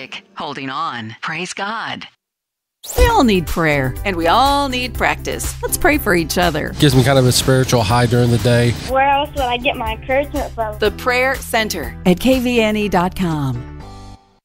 sick, holding on. Praise God. We all need prayer, and we all need practice. Let's pray for each other. Gives me kind of a spiritual high during the day. Where else would I get my encouragement from? The Prayer Center at kvne.com.